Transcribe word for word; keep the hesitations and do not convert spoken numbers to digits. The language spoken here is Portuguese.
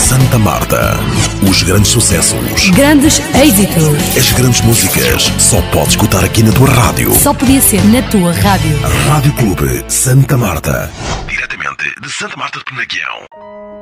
Santa Marta. Os grandes sucessos, grandes êxitos, as grandes músicas, só podes escutar aqui na tua rádio. Só podia ser na tua rádio. Rádio Clube Santa Marta. Diretamente de Santa Marta de Penaguião.